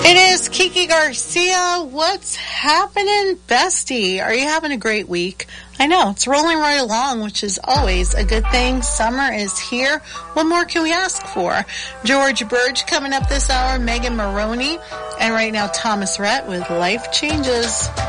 It is Kiki Garcia. What's happening, bestie? Are you having a great week? I know, it's rolling right along, which is always a good thing. Summer is here. What more can we ask for? George Burge coming up this hour, Megan Maroney, and right now Thomas Rhett with Life Changes.